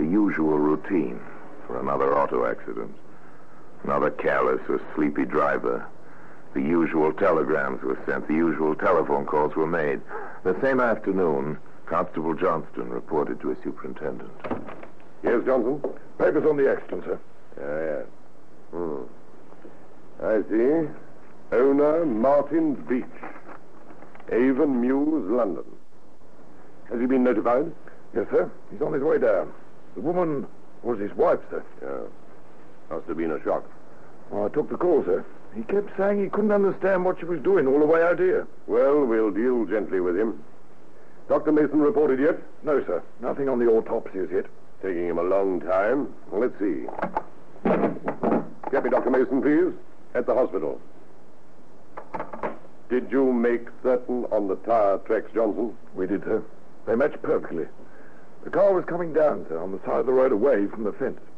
usual routine for another auto accident. Another careless or sleepy driver. The usual telegrams were sent. The usual telephone calls were made. The same afternoon, Constable Johnston reported to his superintendent. Yes, Johnson? Papers on the accident, sir. Yes. I see. Owner Martin Beach. Avon Mews, London. Has he been notified? Yes, sir. He's on his way down. The woman was his wife, sir. Yeah. Must have been a shock. Well, I took the call, sir. He kept saying he couldn't understand what she was doing all the way out here. Well, we'll deal gently with him. Dr. Mason reported yet? No, sir. Nothing on the autopsy as yet. Taking him a long time. Well, let's see. Get me Dr. Mason, please. At the hospital. Did you make certain on the tire tracks, Johnson? We did, sir. They matched perfectly. The car was coming down, sir, on the side of the road away from the fence.